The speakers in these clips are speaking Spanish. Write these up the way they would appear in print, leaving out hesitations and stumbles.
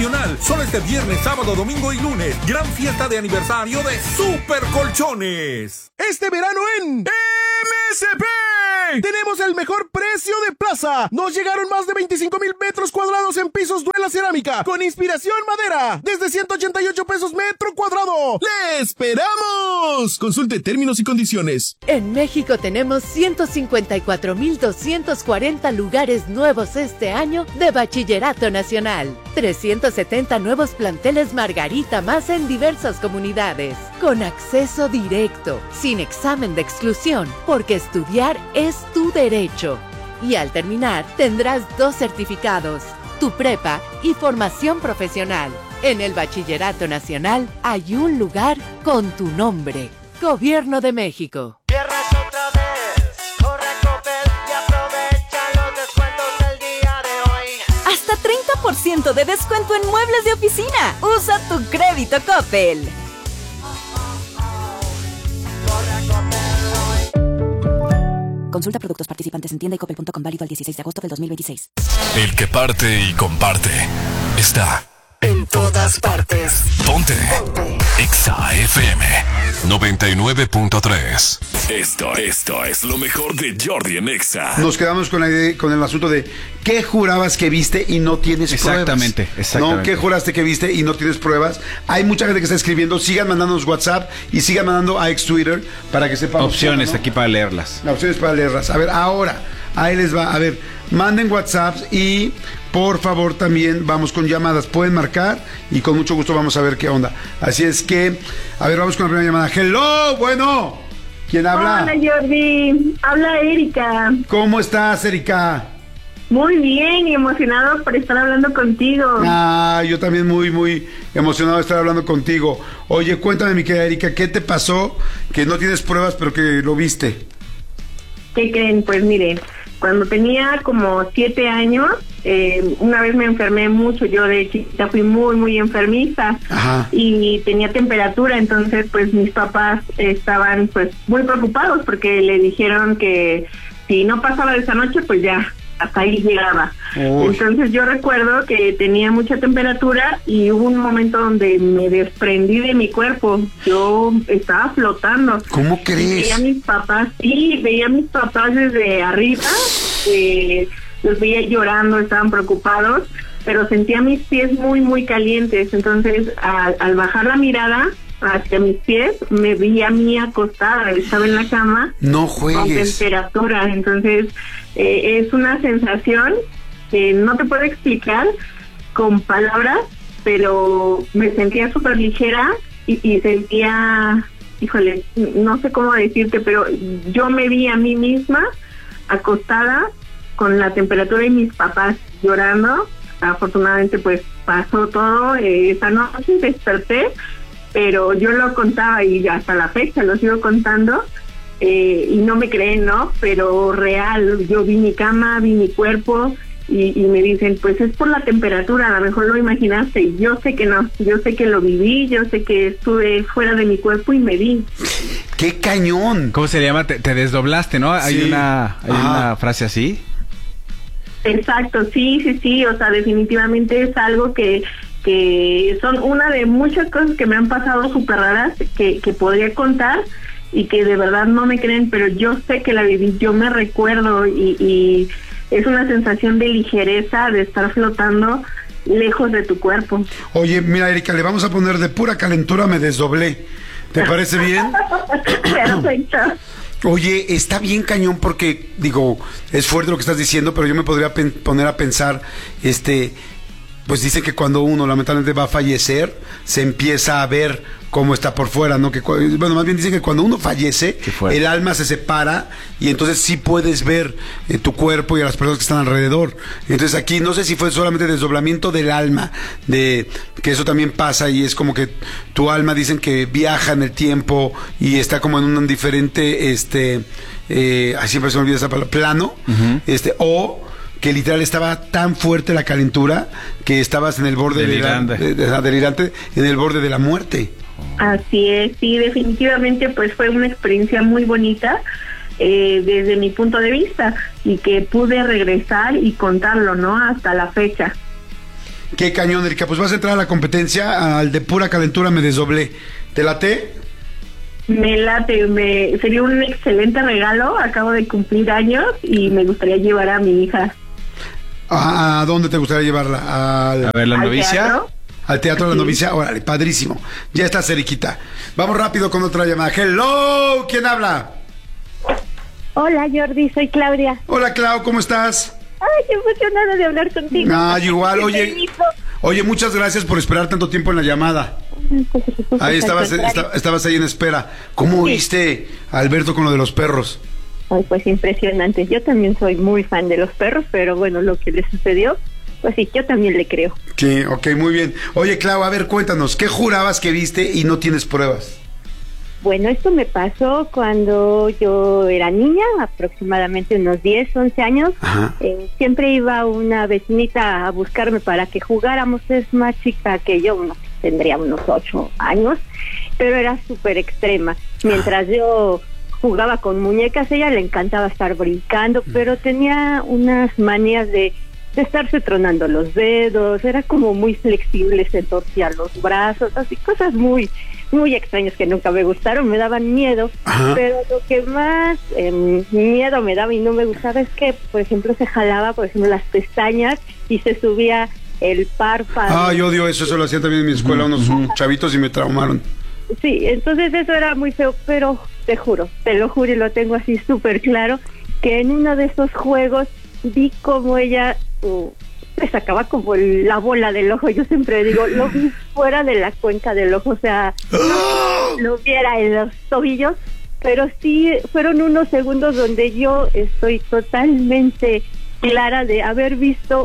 Nacional. Solo este viernes, sábado, domingo y lunes. Gran fiesta de aniversario de Super Colchones. Este verano en MSP tenemos el mejor precio de plaza. Nos llegaron más de 25,000 metros cuadrados en pisos Duela Cerámica con inspiración madera desde 188 pesos metro cuadrado. ¡Le esperamos! Consulte términos y condiciones. En México tenemos 154,240 lugares nuevos este año de Bachillerato Nacional. 370 nuevos planteles Margarita más en diversas comunidades, con acceso directo, sin examen de exclusión, porque estudiar es tu derecho. Y al terminar, tendrás 2 certificados, tu prepa y formación profesional. En el Bachillerato Nacional hay un lugar con tu nombre. Gobierno de México. Hasta 30% de descuento en muebles de oficina. Usa tu crédito Coppel. Consulta productos participantes en tienda y coppel.com, válido al 16 de agosto del 2026. El que parte y comparte está en todas partes. Ponte Exa FM 99.3. Esto es lo mejor de Jordi en Exa. Nos quedamos con el asunto de ¿qué jurabas que viste y no tienes exactamente, pruebas? Exactamente. ¿No? ¿Qué juraste que viste y no tienes pruebas? Hay mucha gente que está escribiendo. Sigan mandándonos WhatsApp y sigan mandando a ex Twitter para que sepamos. Opciones, ¿no? Aquí para leerlas. Opciones para leerlas. A ver, ahora, ahí les va. A ver, manden WhatsApp y por favor también vamos con llamadas. Pueden marcar y con mucho gusto vamos a ver qué onda. Así es que, a ver, vamos con la primera llamada. Hello, bueno. ¿Quién habla? Hola, Jordi. Habla Erika. ¿Cómo estás, Erika? Muy bien, emocionado por estar hablando contigo. Yo también muy emocionado de estar hablando contigo. Oye, cuéntame, mi querida Erika, ¿qué te pasó? Que no tienes pruebas, pero que lo viste. ¿Qué creen? Pues miren, cuando tenía como 7 años, una vez me enfermé mucho. Yo de chiquita fui muy enfermiza. Ajá. Y tenía temperatura, entonces pues mis papás estaban pues muy preocupados porque le dijeron que si no pasaba de esa noche pues ya hasta ahí llegaba. Uy. Entonces yo recuerdo que tenía mucha temperatura y hubo un momento donde me desprendí de mi cuerpo. Yo estaba flotando. ¿Cómo crees? Veía a mis papás desde arriba, los veía llorando, estaban preocupados, pero sentía mis pies muy calientes. Entonces al bajar la mirada hacia mis pies, me vi a mí acostada, estaba en la cama. No con juegues. temperatura. Entonces es una sensación que no te puedo explicar con palabras, pero me sentía súper ligera y sentía, híjole, no sé cómo decirte, pero yo me vi a mí misma acostada con la temperatura y mis papás llorando. Afortunadamente pues pasó todo. Esa noche desperté, pero yo lo contaba y hasta la fecha lo sigo contando, y no me creen, ¿no? Pero real, yo vi mi cama, vi mi cuerpo y me dicen, pues es por la temperatura, a lo mejor lo imaginaste. Y yo sé que no, yo sé que lo viví, yo sé que estuve fuera de mi cuerpo y me vi. ¡Qué cañón! ¿Cómo se llama? Te desdoblaste, ¿no? Sí. Hay una frase así. Exacto, sí, o sea, definitivamente es algo que son una de muchas cosas que me han pasado súper raras que podría contar y que de verdad no me creen, pero yo sé que la viví, yo me recuerdo y es una sensación de ligereza, de estar flotando lejos de tu cuerpo. Oye, mira, Erika, le vamos a poner de pura calentura me desdoblé. ¿Te parece bien? Perfecto. Oye, está bien cañón porque, digo, es fuerte lo que estás diciendo, pero yo me podría poner a pensar, pues dicen que cuando uno lamentablemente va a fallecer, se empieza a ver cómo está por fuera, ¿no? Bueno, más bien dicen que cuando uno fallece, el alma se separa y entonces sí puedes ver tu cuerpo y a las personas que están alrededor. Entonces aquí no sé si fue solamente desdoblamiento del alma, de que eso también pasa y es como que tu alma dicen que viaja en el tiempo y está como en un diferente, siempre se me olvida esa palabra, plano, o que literal estaba tan fuerte la calentura que estabas en el borde delirante, en el borde de la muerte. Así es, sí, definitivamente pues fue una experiencia muy bonita desde mi punto de vista y que pude regresar y contarlo, ¿no? Hasta la fecha. Qué cañón, Erika. Pues vas a entrar a la competencia, al de pura calentura me desdoblé. ¿Te late? Me late, sería un excelente regalo. Acabo de cumplir años y me gustaría llevar a mi hija. ¿A dónde te gustaría llevarla? A ver, la novicia. Teatro. Al Teatro de la Novicia. Órale, padrísimo. Ya está, Eriquita. Vamos rápido con otra llamada. Hello, ¿quién habla? Hola, Jordi, soy Claudia. Hola, Clau, ¿cómo estás? Ay, qué emocionada de hablar contigo. Igual, Qué oye. bonito. Oye, muchas gracias por esperar tanto tiempo en la llamada. Ahí estabas ahí en espera. ¿Cómo oíste a Alberto con lo de los perros? Ay, pues impresionante. Yo también soy muy fan de los perros, pero bueno, lo que le sucedió, pues sí, yo también le creo. Sí, ok, muy bien. Oye, Clau, a ver, cuéntanos, ¿qué jurabas que viste y no tienes pruebas? Bueno, esto me pasó cuando yo era niña, aproximadamente unos 10, 11 años. Siempre iba una vecinita a buscarme para que jugáramos. Es más chica que yo, tendría unos 8 años, pero era súper extrema. Mientras yo jugaba con muñecas, a ella le encantaba estar brincando, pero tenía unas manías de estarse tronando los dedos, era como muy flexible, se torcía los brazos, así cosas muy extrañas que nunca me gustaron, me daban miedo. Pero lo que más miedo me daba y no me gustaba es que, por ejemplo, se jalaba, por ejemplo, las pestañas y se subía el párpado. Yo odio eso lo hacían también en mi escuela unos chavitos y me traumaron. Sí, entonces eso era muy feo, pero te lo juro y lo tengo así súper claro, que en uno de esos juegos vi como ella me sacaba como la bola del ojo. Yo siempre digo, lo vi fuera de la cuenca del ojo, o sea, no lo viera en los tobillos, pero sí fueron unos segundos donde yo estoy totalmente clara de haber visto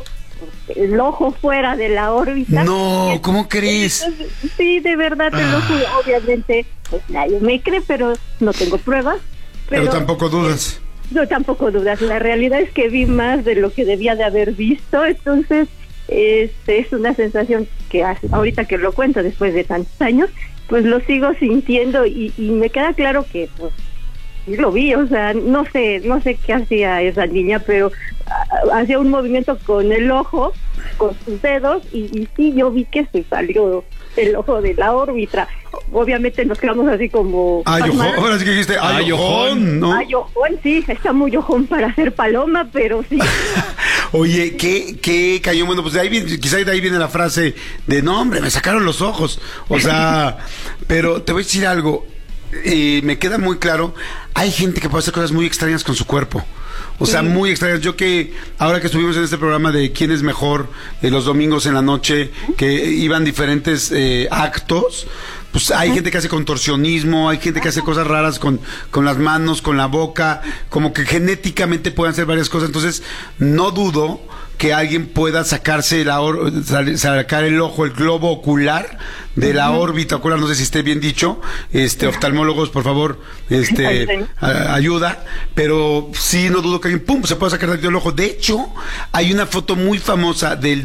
el ojo fuera de la órbita. No, ¿cómo crees? Entonces, sí, de verdad te lo juro. Obviamente, pues nadie me cree, pero no tengo pruebas. Pero tampoco dudas. No, tampoco dudas. La realidad es que vi más de lo que debía de haber visto. Entonces, es una sensación que ahorita que lo cuento después de tantos años, pues lo sigo sintiendo y me queda claro que pues lo vi, o sea, no sé qué hacía esa niña, pero hacía un movimiento con el ojo, con sus dedos, y sí, yo vi que se salió el ojo de la órbita. Obviamente nos quedamos así como... Ahora sí que dijiste, ojón, ¿no? Ojón, sí, está muy ojón para hacer paloma, pero sí. Oye, qué cañón. Bueno, pues de ahí viene, quizá de ahí viene la frase de, no, hombre, me sacaron los ojos. O sea, pero te voy a decir algo. Me queda muy claro, hay gente que puede hacer cosas muy extrañas con su cuerpo. O sea, muy extrañas. Yo que ahora que estuvimos en este programa de quién es mejor, los domingos en la noche, que iban diferentes actos, pues hay gente que hace contorsionismo, hay gente que hace cosas raras con las manos, con la boca, como que genéticamente pueden hacer varias cosas. Entonces, no dudo que alguien pueda sacarse sacar el ojo, el globo ocular de la órbita ocular, no sé si esté bien dicho, oftalmólogos, por favor, ayuda, pero sí, no dudo que alguien, pum, se pueda sacar el ojo. De hecho, hay una foto muy famosa del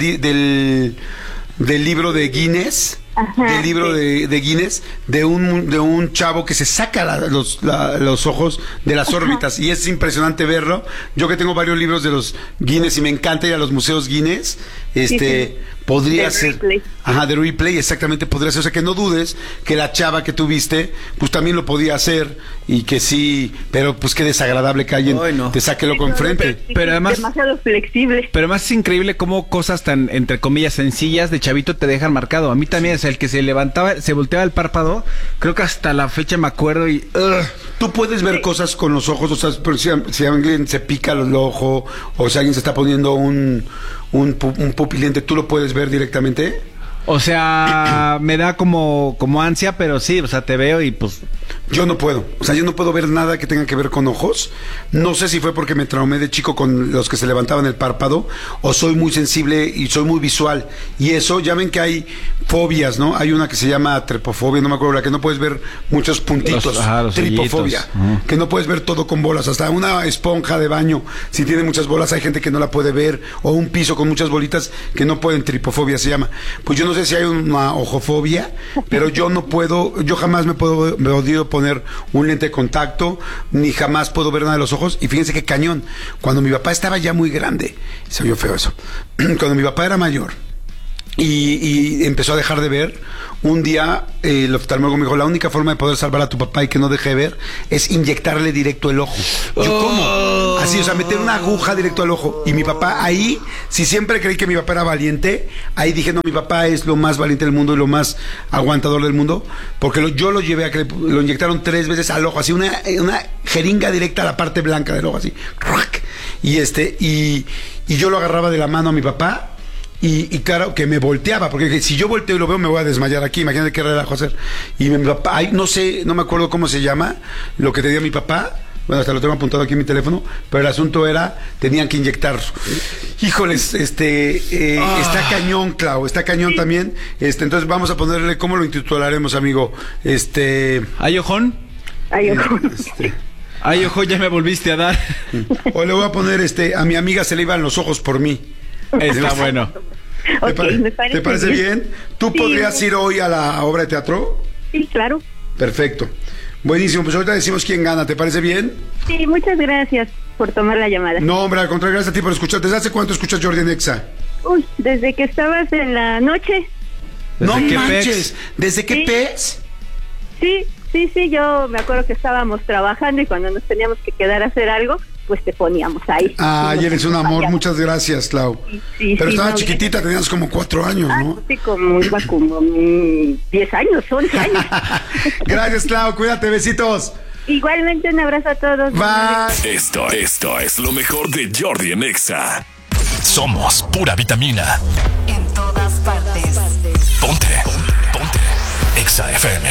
libro de Guinness, de Guinness, de un chavo que se saca los ojos de las órbitas, y es impresionante verlo. Yo que tengo varios libros de los Guinness y me encanta ir a los museos Guinness, podría ser de Ripley, exactamente, podría ser. O sea, que no dudes que la chava que tuviste pues también lo podía hacer, y que sí, pero pues qué desagradable que alguien te saque el ojo enfrente. Pero además, demasiado flexible. Pero además es increíble cómo cosas tan, entre comillas, sencillas de chavito te dejan marcado. A mí también, es el que se levantaba, se volteaba el párpado, creo que hasta la fecha me acuerdo. Y tú puedes ver cosas con los ojos, o sea, si alguien se pica el ojo, o si alguien se está poniendo un pupilente, ¿tú lo puedes ver directamente? O sea, me da como ansia, pero sí, o sea, te veo y pues... Yo no puedo, o sea, yo no puedo ver nada que tenga que ver con ojos. No sé si fue porque me traumé de chico con los que se levantaban el párpado, o soy muy sensible y soy muy visual. Y eso, ya ven que hay fobias, ¿no? Hay una que se llama trepofobia, no me acuerdo, la que no puedes ver muchos puntitos. Los tripofobia, que no puedes ver todo con bolas. Hasta una esponja de baño, si tiene muchas bolas, hay gente que no la puede ver. O un piso con muchas bolitas que no pueden, tripofobia se llama. Pues yo no sé si hay una ojofobia, pero yo no puedo, yo jamás me he podido poner un lente de contacto, ni jamás puedo ver nada de los ojos. Y fíjense qué cañón, cuando mi papá estaba ya muy grande, se oyó feo eso, cuando mi papá era mayor, y empezó a dejar de ver. Un día el oftalmólogo me dijo, la única forma de poder salvar a tu papá y que no deje de ver es inyectarle directo el ojo. Yo, ¿cómo? Así, o sea, meter una aguja directo al ojo. Y mi papá ahí, si siempre creí que mi papá era valiente, ahí dije, no, mi papá es lo más valiente del mundo y lo más aguantador del mundo, porque yo lo llevé a que lo inyectaron 3 veces al ojo, así una jeringa directa a la parte blanca del ojo, así. Y yo lo agarraba de la mano a mi papá. Y claro, que me volteaba, porque si yo volteo y lo veo me voy a desmayar aquí, imagínate qué relajo hacer. Y mi papá, no sé, no me acuerdo cómo se llama, lo que te dio mi papá, bueno, hasta lo tengo apuntado aquí en mi teléfono, pero el asunto era, tenían que inyectar. Híjoles, está cañón, Clau, está cañón también. Entonces vamos a ponerle, ¿cómo lo intitularemos, amigo? ¿Ay, ojón? Ay, ojo. Ay, ojo, ya me volviste a dar. O le voy a poner, a mi amiga se le iban los ojos por mí. Está bueno. ¿Te parece bien? ¿Tú podrías ir hoy a la obra de teatro? Sí, claro. Perfecto. Buenísimo, pues ahorita decimos quién gana, ¿te parece bien? Sí, muchas gracias por tomar la llamada. No, hombre, al contrario, gracias a ti por escuchar. ¿Desde hace cuánto escuchas Jordi en Exa? Uy, desde que estabas en la noche. No manches, ¿desde qué pez? Sí, yo me acuerdo que estábamos trabajando y cuando nos teníamos que quedar a hacer algo, pues te poníamos ahí. Ay, eres un amor, muchas gracias, Clau. Sí, pero estaba chiquitita, tenías como 4 años, ¿no? Sí, iba como 10 años, 11 años. Gracias, Clau, cuídate, besitos. Igualmente, un abrazo a todos. Bye. Esto es lo mejor de Jordi en Exa. Somos pura vitamina. En todas partes. Ponte. Exa FM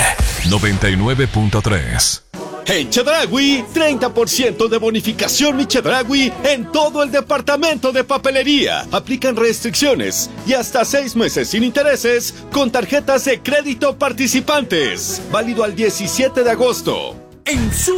99.3. En Chedraui, 30% de bonificación y Chedraui en todo el departamento de papelería. Aplican restricciones y hasta 6 meses sin intereses con tarjetas de crédito participantes. Válido al 17 de agosto. En